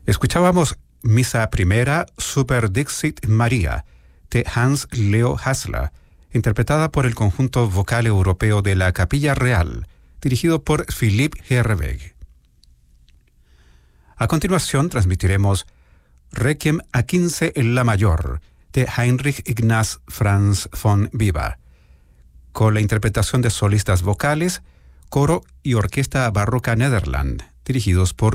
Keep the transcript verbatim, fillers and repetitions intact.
Escuchábamos Misa Primera, Super Dixit María, de Hans Leo Hasler, interpretada por el conjunto vocal europeo de la Capilla Real, dirigido por Philippe Herreweg. A continuación transmitiremos Requiem a quince en la mayor, de Heinrich Ignaz Franz von Weber, con la interpretación de solistas vocales, coro y orquesta barroca Nederland, dirigidos por